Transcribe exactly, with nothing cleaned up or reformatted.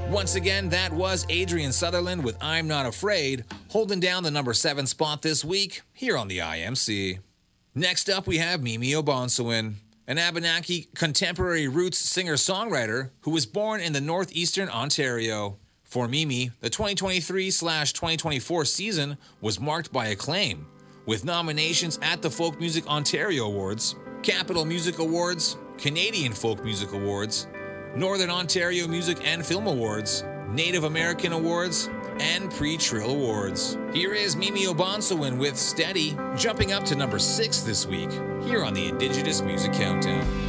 Once again, that was Adrian Sutherland with I'm Not Afraid, holding down the number seven spot this week here on the I M C. Next up, we have Mimi Obanseyin, an Abenaki contemporary roots singer-songwriter who was born in the northeastern Ontario. For Mimi, the twenty twenty-three twenty twenty-four season was marked by acclaim, with nominations at the Folk Music Ontario Awards, Capital Music Awards, Canadian Folk Music Awards, Northern Ontario Music and Film Awards, Native American Awards, and Pre-Trill Awards. Here is Mimi Obanseyin with Steady, jumping up to number six this week, here on the Indigenous Music Countdown.